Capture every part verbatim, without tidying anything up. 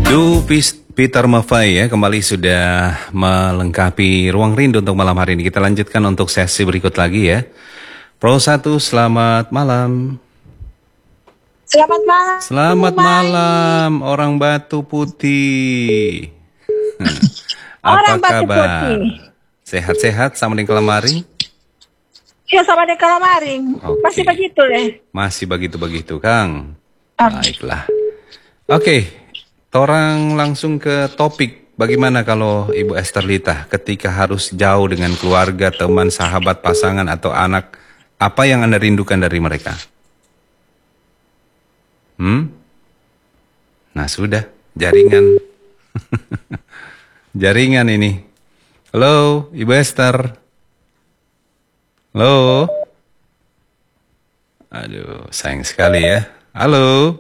Du Peter Maffay ya kembali sudah melengkapi Ruang Rindu untuk malam hari ini. Kita lanjutkan untuk sesi berikut lagi ya. Pro satu, selamat malam. Selamat malam. Selamat malam orang Batu Putih. Apa orang Batu kabar? Putih. Sehat-sehat sama dengan Kalamari? Ya sama dengan Kalamaring. Oke. Masih begitu deh. Masih begitu-begitu Kang. Ah. Baiklah. Oke. Torang langsung ke topik. Bagaimana kalau Ibu Esther Lita ketika harus jauh dengan keluarga, teman, sahabat, pasangan, atau anak, apa yang Anda rindukan dari mereka? Hmm? Nah sudah, jaringan. Jaringan ini. Halo, Ibu Esther. Halo. Aduh, sayang sekali ya. Halo.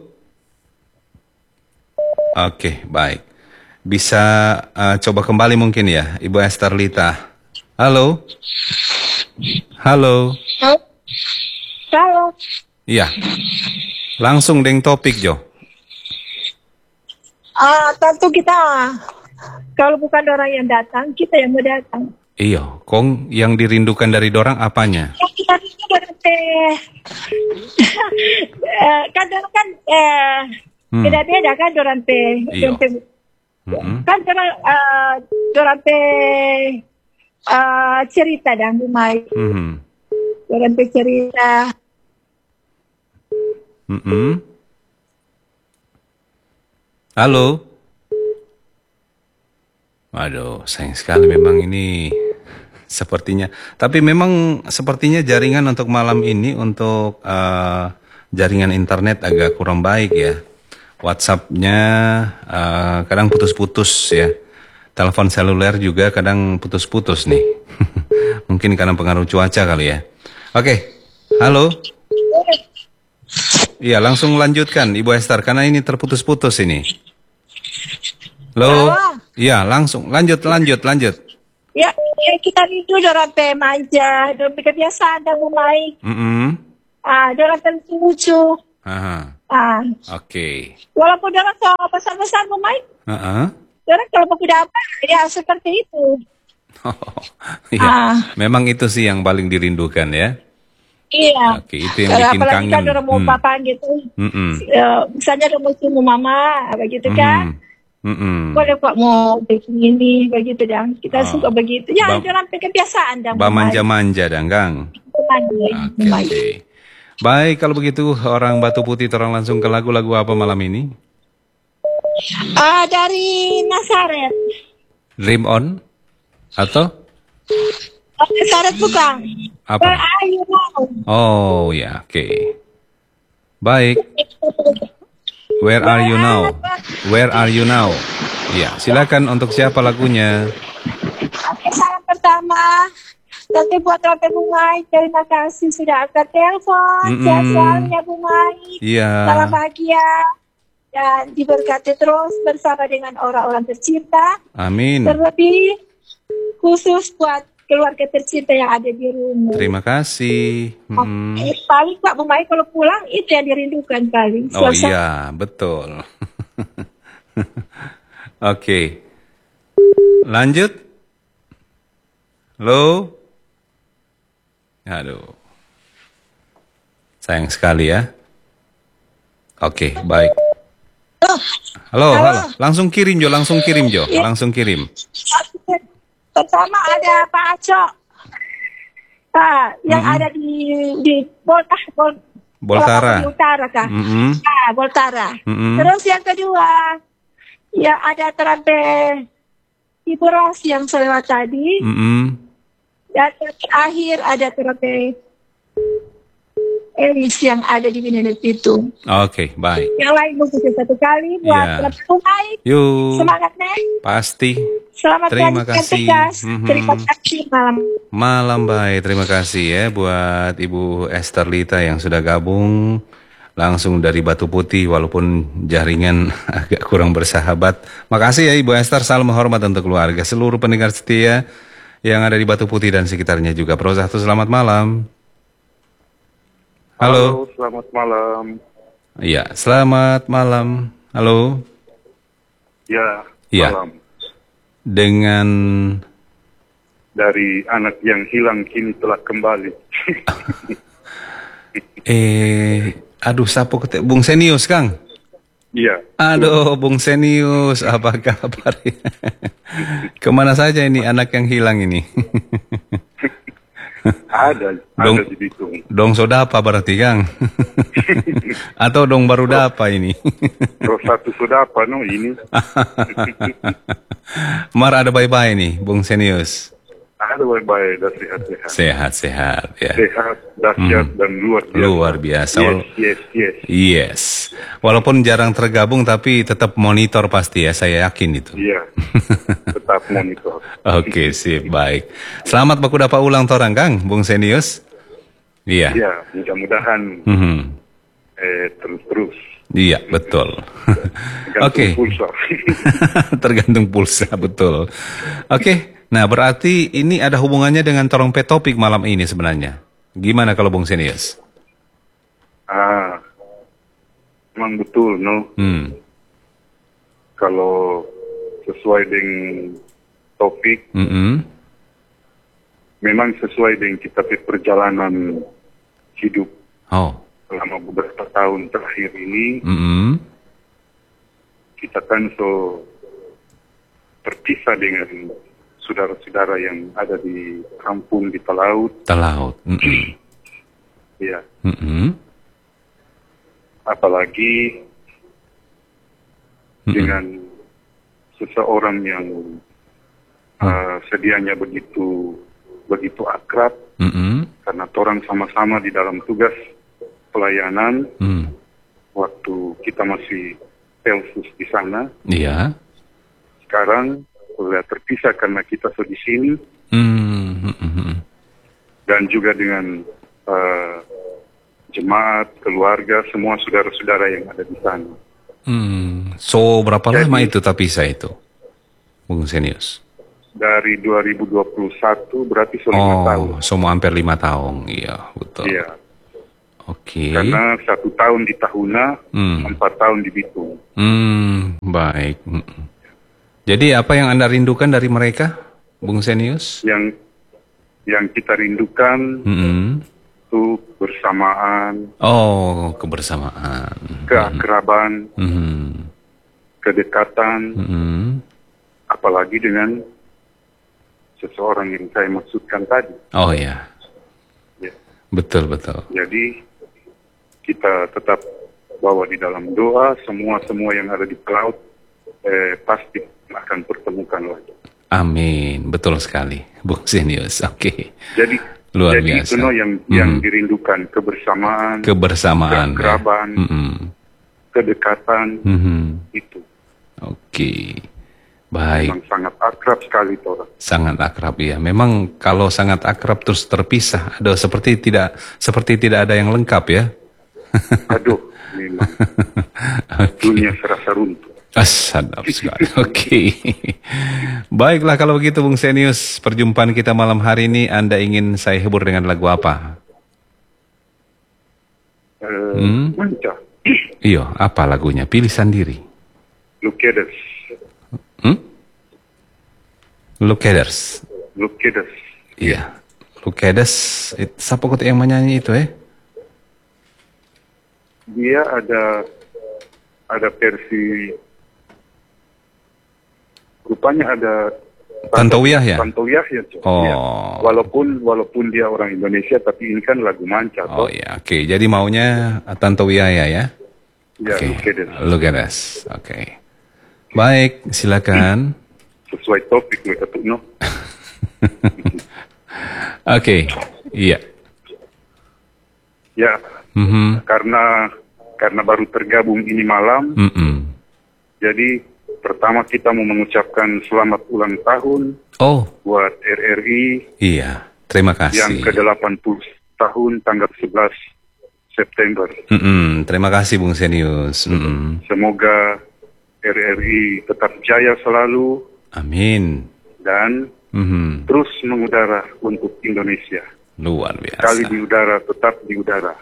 Oke, baik. Bisa uh, coba kembali mungkin ya, Ibu Esther Lita. Halo? Halo? Halo. Iya. Langsung deng topik, Jo. Ah, tentu kita, kalau bukan orang yang datang, kita yang mau datang. Iya, Kong yang dirindukan dari dorang apanya? Yang kita rindu berarti, eh, kan dorang kan, eh, Hmm. beda-beda kan dorang teh. Iya. Dorang teh- Mm-mm. Kan dorang, eh, dorang teh, eh, cerita dan rumai. Mhm. Dorang teh cerita. Mm-mm. Halo? Waduh, sayang sekali memang ini sepertinya. Tapi memang sepertinya jaringan untuk malam ini untuk eh, jaringan internet agak kurang baik ya. WhatsApp-nya eh, kadang putus-putus ya. Telepon seluler juga kadang putus-putus nih. Mungkin karena pengaruh cuaca kali ya. Oke, halo. Iya, langsung lanjutkan Ibu Esther karena ini terputus-putus ini. Halo. Iya, langsung lanjut lanjut lanjut. Ya, ya kita rindu dorang teh manja, dorang teh kebiasaan dan rumai. Mm-mm. Ah, dorang teh lucu. Aha. Ah, Oke. walaupun dorang so besar-besar rumai, Heeh. dorang kalau udah apa, ya seperti itu. Iya, Ah. memang itu sih yang paling dirindukan ya. Iya. Oke, itu yang bikin Apalagi kangen. kan dorang mau Hmm. papa gitu. Mm-mm. Eh, misalnya dorang mau cium mama, begitu kan. Mhm. Mm-mm. Boleh kok mau bikin ini, begitu dan kita Oh. suka begitu. Ya, Ba- dorang teh kebiasaan dan Ba manja-manja dan Kang. Oke, oke. Baik, kalau begitu orang Batu Putih orang langsung ke lagu-lagu apa malam ini? Ah, dari Nazaret. Dream On? Atau? Oh, Nazaret bukan. Apa? Where are you now? Oh ya, oke. Baik. Where are you now? Where are you now? Ya, silakan untuk siapa lagunya? Oke, salam pertama. Nanti buat Rote Bumai, terima kasih sudah angkat telepon. Mm-mm. Sehat selalu ya Bumai. Iya. Salam bahagia. Dan diberkati terus bersama dengan orang-orang tercinta. Amin. Terlebih khusus buat keluarga tercinta yang ada di rumah. Terima kasih. Hmm. Oke, paling Pak Bumai kalau pulang itu yang dirindukan paling. Oh Suasana- iya, betul. Oke. Lanjut. Halo. Aduh. Sayang sekali ya. Oke, baik. Halo, halo. Langsung kirim Jo, langsung kirim Jo, langsung kirim. Pertama ada Pak Aco. Ah, yang Mm-mm. ada di di Boltah, Bol, Boltara. Di Utara kah? Mm-mm. Ah, Boltara. Mm-mm. Terus yang kedua, yang ada terate Ibu Ros yang selewat tadi. Mm-mm. Dan yang terakhir ada terate Elis yang ada di Binenet itu. Oke, baik. Yang lain mungkin satu kali buat Iya. terate baik. Yuk. Semangat Nek. Pasti. Selamat Terima melanjutkan kasih. tugas. Mhm. Terima kasih malam. Malam baik, terima kasih ya buat Ibu Esther Lita yang sudah gabung langsung dari Batu Putih walaupun jaringan agak kurang bersahabat. Makasih ya Ibu Esther, salam hormat untuk keluarga, seluruh pendengar setia yang ada di Batu Putih dan sekitarnya juga. Pro satu, selamat malam. Halo. Halo, selamat malam. Iya, selamat malam. Halo. Ya, Ya. malam. Dengan Dari anak yang hilang kini telah kembali. eh aduh siapa kete Bung Senius, Kang? Iya. Aduh, Bung Senius, apa kabar? Kemana saja ini anak yang hilang ini? Ada, Dong, ada di Bitung. dong sodapa berarti, Kang? Atau dong baru dapa ini? Terus satu sudah apa no ini? Mar ada bye-bye nih, Bung Senius. Ada baik-baik dan sehat-sehat. Sehat-sehat ya. Sehat, dahsyat Hmm. dan luar biasa. Luar biasa. Yes, Wal- yes, yes. Yes. Walaupun jarang tergabung tapi tetap monitor pasti ya, saya yakin itu. Iya, tetap monitor. Oke, sip, baik. Selamat baku dapat ulang torang, Kang, Bung Senius. Iya. Iya, mudah-mudahan Mhm. eh, terus-terus. Iya, betul. Gantung Oke. pulsa. Tergantung pulsa, betul. Oke, nah berarti ini ada hubungannya dengan torong pe topik malam ini sebenarnya. Gimana kalau Bung Senius? ah, memang betul, no. Hmm. Kalau sesuai dengan topik, Mm-mm. memang sesuai dengan kita punya perjalanan hidup Oh. selama beberapa tahun terakhir ini, Mm-mm. kita kan so terpisah dengan saudara-saudara yang ada di kampung di Talaut, Talaut. Mm-mm. ya. Mm-mm. Apalagi Mm-mm. dengan seseorang yang uh, sedianya begitu begitu akrab, Mm-mm. karena orang sama-sama di dalam tugas pelayanan Mm. waktu kita masih Pelsus di sana. Iya. Sekarang sudah terpisah karena kita so di sini, Mm. Mm-mm. dan juga dengan uh, jemaat, keluarga, semua saudara-saudara yang ada di sana. Mm. So berapa Jadi- lama itu terpisah itu, Bung Senius? Dari dua ribu dua puluh satu berarti so lima tahun. Oh, semua hampir lima tahun. Iya, betul. Iya, Oke. karena satu tahun di Tahuna, Hmm. empat tahun di Bitung. Hmm, baik. Mm-mm. Jadi apa yang Anda rindukan dari mereka, Bung Senius? Yang yang kita rindukan Mm-mm. itu bersamaan, Oh, kebersamaan. keakraban, Mm-mm. kedekatan, Mm-mm. apalagi dengan seseorang yang saya maksudkan tadi. Oh ya, Ya. betul betul. Jadi kita tetap bawa di dalam doa, semua-semua yang ada di cloud eh, pasti akan pertemukan lagi. Amin, betul sekali, Bung Senius. Oke, Jadi Luar jadi biasa. itu no yang yang Hmm. dirindukan, kebersamaan, kebersamaan. Ya. keakraban, Mm-mm. kedekatan, Mhm. itu Oke, baik. memang sangat akrab sekali orang. Sangat akrab ya. Memang kalau sangat akrab terus terpisah, ada seperti tidak seperti tidak ada yang lengkap ya. Aduh, memang Oke. dunia serasa runtuh. Ah, sadap sekali. Oke. Baiklah kalau begitu Bung Senius, perjumpaan kita malam hari ini Anda ingin saya hibur dengan lagu apa? Eh, Hmm? Manca, Iyo, apa lagunya? Pilih sendiri. Lukedes, Hmm? Lukedes. Lukedes. Iya. Lukedes. It- Siapa kota yang menyanyi itu eh? Dia ada ada versi, rupanya ada Tanto Yahya? Tanto Yahya, Cok. Oh. Iya. Walaupun walaupun dia orang Indonesia, tapi ini kan lagu Manca, Oh toh. iya, oke. Jadi maunya Tanto Wiyaya ya? Ya, Oke. Lukedes. Lukedes. Oke. Baik, silakan. Sesuai topik mereka tuh, no. Oke. Iya. Ya, Mhm. karena karena baru tergabung ini malam, Mm-mm. jadi pertama kita mau mengucapkan selamat ulang tahun Oh, buat R R I iya. Terima yang kasih. ke delapan puluh tahun tanggal sebelas September. Mm-mm. Terima kasih Bung Senius. Mm-mm. Semoga R R I tetap jaya selalu Amin. dan Mhm. terus mengudara untuk Indonesia. Luar Kali biasa. di udara, tetap di udara.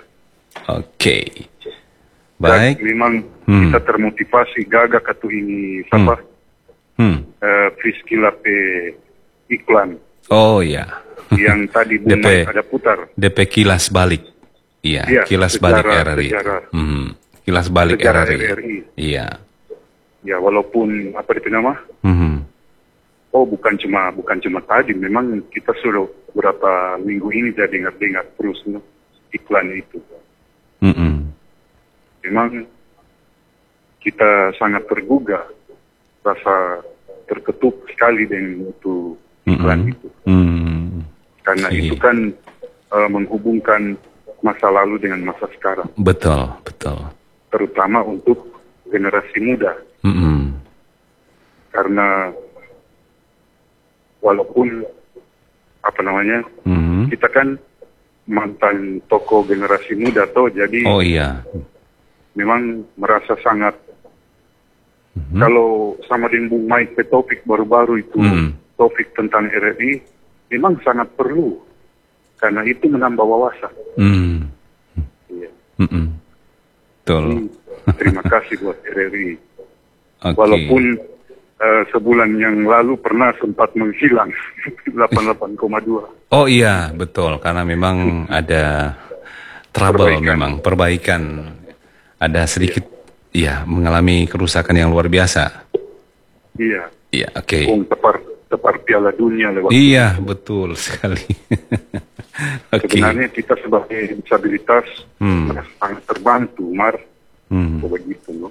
Oke. Dan Baik. memang Hmm. kita termotivasi gagak atau ini apa? Hmm. uh, Friskila pe iklan Oh ya. yang tadi Bung D P Mike ada putar. D P kilas balik. Iya, Iya, kilas sejarah- balik R R I. sejarah. Hmm. Kilas balik Sejarah R R I. R R I. Iya. Ya walaupun apa itu nama? Hmm. Oh bukan cuma bukan cuma tadi, memang kita sudah beberapa minggu ini sudah dengar-dengar terus no, iklan itu. Mm-mm. Memang kita sangat tergugah, rasa terketuk sekali dengan itu iklan Mm-mm. itu. Mm. Karena Iya. itu kan uh, menghubungkan masa lalu dengan masa sekarang, Betul, betul. terutama untuk generasi muda. Mm-mm. Karena walaupun apa namanya, Mhm. kita kan mantan tokoh generasi muda toh, jadi Oh iya. memang merasa sangat Mhm. kalau sama dengan Bung Mike ke topik baru-baru itu, Hmm. topik tentang R R I memang sangat perlu karena itu menambah wawasan. Mm. Iya. Mm-mm. Betul. Jadi, terima kasih buat R R I. Oke. Walaupun eh, sebulan yang lalu pernah sempat menghilang delapan puluh delapan koma dua. Oh iya, betul. Karena memang ada trouble, Perbaikan. memang perbaikan. Ada sedikit, iya, mengalami kerusakan yang luar biasa. Iya. Iya, oke. Kung tepar tepar Piala Dunia lewat. Iya, betul sekali. Oke. Sebenarnya kita sebagai disabilitas Hmm. merasa sangat terbantu, Mar. Hmm. Oh, begitu, loh.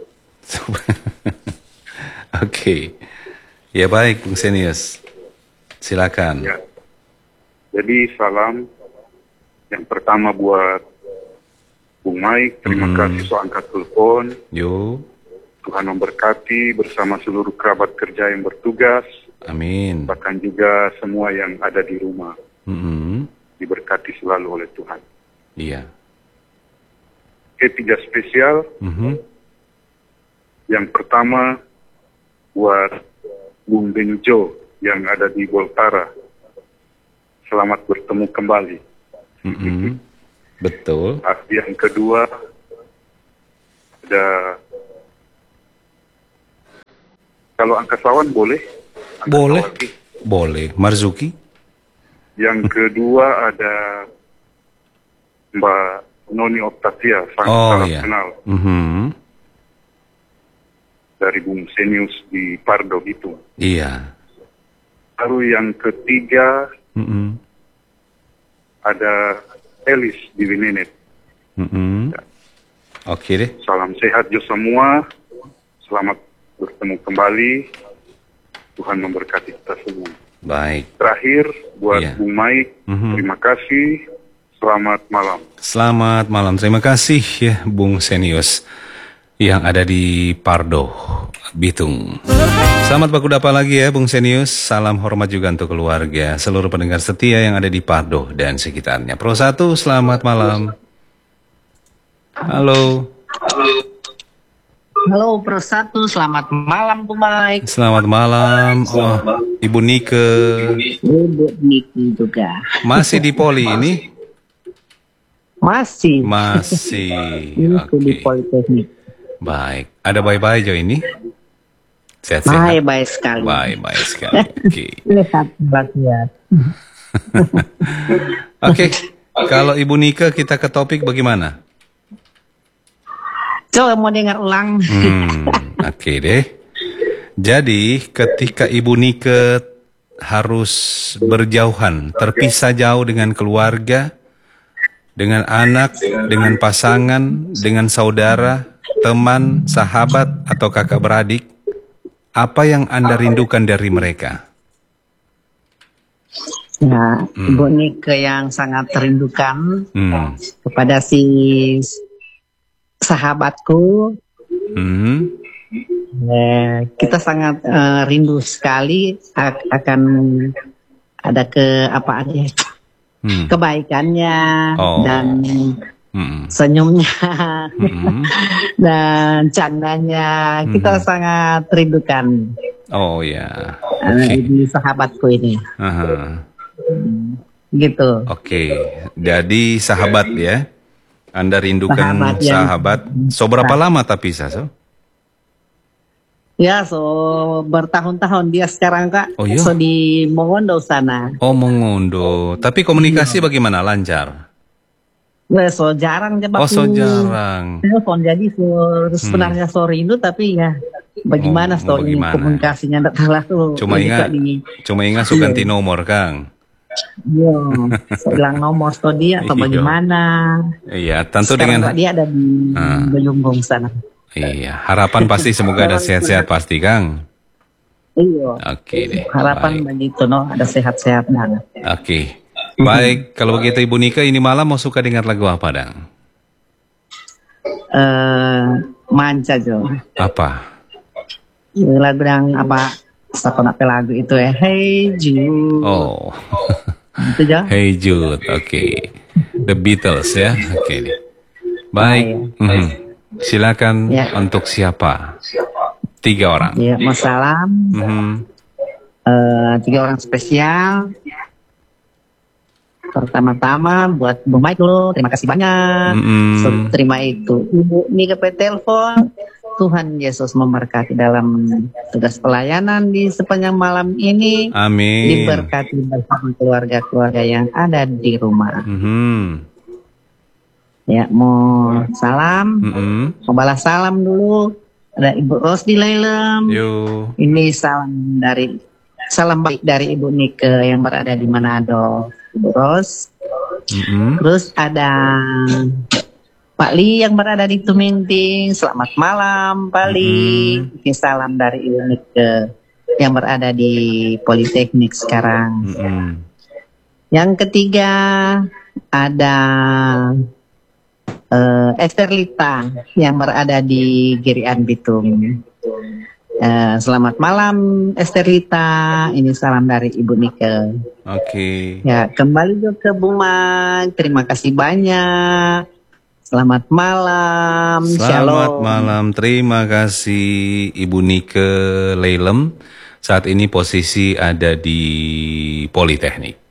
Oke. Ya baik, Bung Senius. Silakan. Ya. Jadi salam yang pertama buat Bung Mike, terima Hmm. kasih so angkat telepon. Yo, Tuhan memberkati bersama seluruh kerabat kerja yang bertugas, amin. bahkan juga semua yang ada di rumah. Mm-mm. Diberkati selalu oleh Tuhan. Iya. Ketiga spesial, Mhm. yang pertama buat Bung Benjo yang ada di Boltara. Selamat bertemu kembali. Mm-mm. Betul. Ah, Yang kedua ada, kalau angkasawan boleh? Angkasawan Boleh. lagi. Boleh. Marzuki? Yang kedua ada Mbak Noni Octavia, sangat Oh sangat iya. kenal Mhm. dari Bung Senius di Pardo itu. Iya. Lalu yang ketiga Mm-mm. ada Elis di Winenet. Mm-mm. Oke deh. Salam sehat jo semua. Selamat bertemu kembali. Tuhan memberkati kita semua. Baik. Terakhir buat Iya. Bung Mike, Mhm. terima kasih. Selamat malam. Selamat malam. Terima kasih ya Bung Senius yang ada di Pardo, Bitung. Selamat bakudapa lagi ya Bung Senius. Salam hormat juga untuk keluarga, seluruh pendengar setia yang ada di Pardo dan sekitarnya. Pro satu, selamat malam. Halo. Halo Pro Satu, selamat malam Bu Mike. Selamat malam. Oh, Ibu Nike Ibu Niki juga. masih di Poli ini? Masih. Masih. Ini Oke. di Politeknik. Baik. Ada bye-bye Jo ini? Sehat-sehat. Bye-bye sekali. Bye-bye sekali. Oke. Lihat rakyat. Oke. Kalau Ibu Nike kita ke topik bagaimana? Coba mau dengar ulang. Hmm, oke deh. Jadi ketika Ibu Nike harus berjauhan, terpisah jauh dengan keluarga, dengan anak, dengan pasangan, dengan saudara, teman, sahabat, atau kakak beradik, apa yang Anda rindukan dari mereka? Ya, Ibu Nike yang sangat terindukan Hmm. kepada si sahabatku. Hmm. Eh, kita sangat eh, rindu sekali a- akan ada ke apa aja Hmm. kebaikannya Oh. dan Hmm. senyumnya Hmm. dan candanya. Kita Hmm. sangat rindukan Oh ya. eh, Oke. ini sahabatku ini Aha. gitu. Oke. Jadi sahabat ya. Anda rindukan Sahabat yang- sahabat. So berapa lama tapi Saso? Ya, so bertahun-tahun dia sekarang Kak. Oh, iya? So di Mongondo sana. Oh, Mongondo. Tapi komunikasi bagaimana? Lancar? Wah, so jarang aja Oh, baku so jarang. telepon. Jadi so, sebenarnya so rindu tapi ya bagaimana Oh, so mau ini bagaimana? komunikasinya tidak kalah tuh. Cuma Ini, ingat, Kak, di cuma ingat so ganti nomor, Kang. Iya, so hilang nomor so dia atau Iya. bagaimana. Iya, tentu Sekarang dengan Kak, dia ada di Ah. Belunggong sana. iya, harapan pasti semoga ada sehat-sehat pasti, Kang. Iya. Oke deh. Harapan Baik. begitu no, ada sehat-sehat banget. Oke. Baik, kalau begitu Ibu Nika ini malam mau suka dengar lagu apa, Dang? Eh, manca Jo. Apa? Lagu yang apa? Satu nak lagu itu ya. Hey Jude. Oh. Itu Jo. Hey Jude. Oke. The Beatles ya. Oke deh. Baik. Mhm. Silakan Ya. untuk siapa? Tiga orang. Ya, mau salam. Mhm. Eh, tiga orang spesial. Pertama-tama buat Bu Mike dulu, terima kasih banyak. Mm-mm. So, terima itu. Ibu Nika pe telepon. Tuhan Yesus memberkati dalam tugas pelayanan di sepanjang malam ini. Amin. Diberkati bersama keluarga-keluarga yang ada di rumah. Mhm. Ya, mau salam, Mhm. mau balas salam dulu. Ada Ibu Rosdi Lailem. Yo. Ini salam dari salam baik dari Ibu Nika yang berada di Manado, Ibu Ros. Mhm. Terus ada Pak Li yang berada di Tuminting. Selamat malam Pak Li. Ini salam dari Ibu Nika yang berada di Politeknik sekarang. Mhm. Yang ketiga ada eh, Esterlita yang berada di Girian Bitung. Eh, selamat malam Esterlita. Ini salam dari Ibu Nika. Oke. Ya, kembali juga ke Bumang. Terima kasih banyak. Selamat malam. Selamat Shalom. malam, terima kasih Ibu Nike Leilem. Saat ini posisi ada di Politeknik.